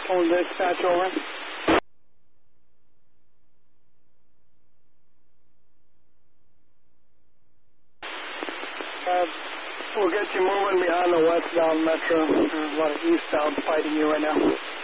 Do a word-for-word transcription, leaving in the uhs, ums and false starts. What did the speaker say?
Hold dispatch over. Uh, we'll get you moving behind the westbound metro. There's a lot of eastbound fighting you right now.